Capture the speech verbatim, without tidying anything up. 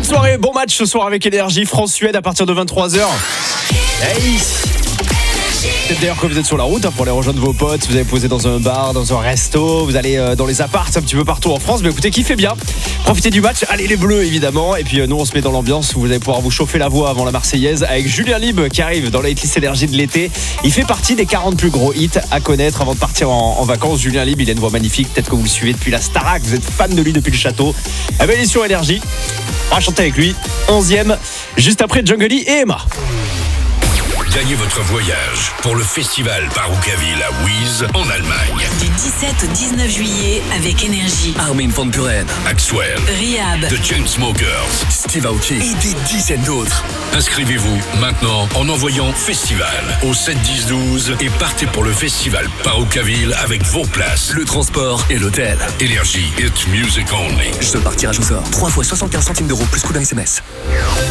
Bonne soirée, bon match ce soir avec Énergie, France-Suède à partir de vingt-trois heures. Hey. Peut-être d'ailleurs que vous êtes sur la route hein, pour aller rejoindre vos potes, vous allez poser dans un bar, dans un resto, vous allez euh, dans les apparts un petit peu partout en France. Mais écoutez, kiffez bien, profitez du match, allez les Bleus évidemment. Et puis euh, nous on se met dans l'ambiance, vous allez pouvoir vous chauffer la voix avant la Marseillaise avec Julien Lieb qui arrive dans la hitlist énergie de l'été. Il fait partie des quarante plus gros hits à connaître avant de partir en, en vacances. Julien Lieb, il a une voix magnifique, peut-être que vous le suivez depuis la Starac, vous êtes fan de lui depuis le château. Eh ben, il est sur Énergie, on va chanter avec lui. onzième, juste après Jungly et Emma. Gagnez votre voyage pour le festival Parookaville à Wies en Allemagne. Du dix-sept au dix-neuf juillet avec Énergie. Armin van Buuren, Axwell, Rehab, The Chainsmokers, Steve Aoki et des dizaines d'autres. Inscrivez-vous maintenant en envoyant Festival au sept dix douze et partez pour le festival Parookaville avec vos places, Le transport et l'hôtel. Énergie, it's music only. Je te partirai, je vous sors. trois fois soixante-quinze centimes d'euros plus coup d'un S M S.